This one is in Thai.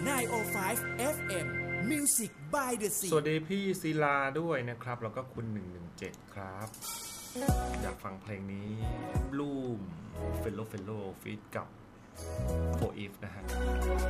905 FM Music by the Sea สวัสดีพี่ศิลาด้วยนะครับแล้วก็คุณ117ครับอยากฟังเพลงนี้ Bloom Fellow Feat กับ 4Eve นะฮะ